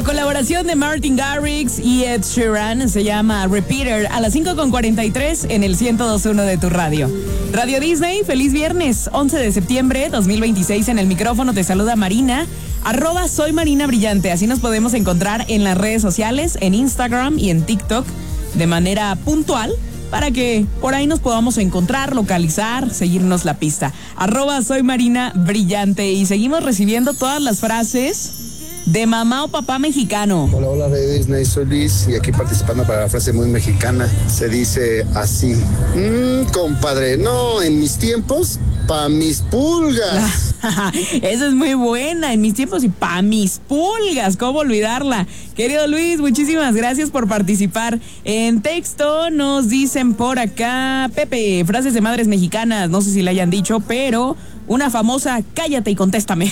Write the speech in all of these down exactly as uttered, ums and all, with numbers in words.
La colaboración de Martin Garrix y Ed Sheeran se llama Repeater a las cinco con cuarenta y tres en el ciento dos punto uno de tu radio. Radio Disney, feliz viernes, once de septiembre dos mil veintiséis. En el micrófono te saluda Marina, arroba soy Marina Brillante. Así nos podemos encontrar en las redes sociales, en Instagram y en TikTok de manera puntual, para que por ahí nos podamos encontrar, localizar, seguirnos la pista. Arroba soy Marina Brillante. Y seguimos recibiendo todas las frases de mamá o papá mexicano. Hola, hola, de Disney, soy Luis y aquí participando para la frase muy mexicana. Se dice así: mmm, compadre, no, en mis tiempos, pa' mis pulgas. Esa es muy buena, en mis tiempos y pa' mis pulgas, ¿cómo olvidarla? Querido Luis, muchísimas gracias por participar. En texto nos dicen por acá, Pepe, frases de madres mexicanas, no sé si le hayan dicho, pero una famosa, cállate y contéstame.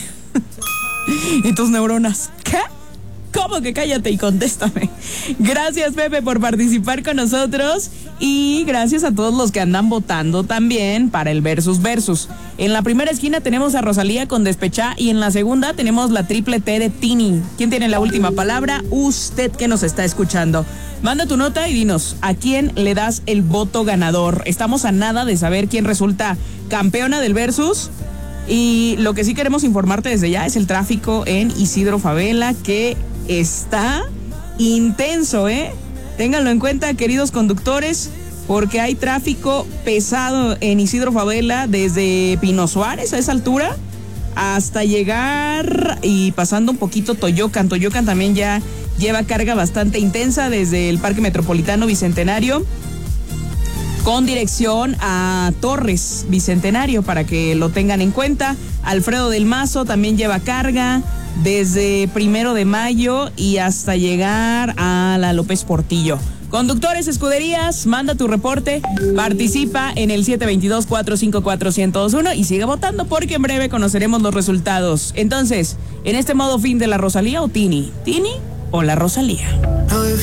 ¿Y tus neuronas? ¿Qué? ¿Cómo que cállate y contéstame? Gracias, Pepe, por participar con nosotros. Y gracias a todos los que andan votando también para el Versus Versus. En la primera esquina tenemos a Rosalía con Despechá. Y en la segunda tenemos la triple T de Tini. ¿Quién tiene la última palabra? Usted que nos está escuchando. Manda tu nota y dinos a quién le das el voto ganador. Estamos a nada de saber quién resulta campeona del Versus. Y lo que sí queremos informarte desde ya es el tráfico en Isidro Favela, que está intenso, ¿eh? Ténganlo en cuenta, queridos conductores, porque hay tráfico pesado en Isidro Favela desde Pino Suárez a esa altura hasta llegar y pasando un poquito Toyocan. Toyocan también ya lleva carga bastante intensa desde el Parque Metropolitano Bicentenario con dirección a Torres Bicentenario, para que lo tengan en cuenta. Alfredo del Mazo también lleva carga desde Primero de Mayo y hasta llegar a la López Portillo. Conductores, escuderías, manda tu reporte, participa en el siete dos dos, cuatro cinco cuatro, uno cero dos uno y sigue votando, porque en breve conoceremos los resultados. Entonces, en este modo fin de la Rosalía o Tini, ¿Tini o la Rosalía?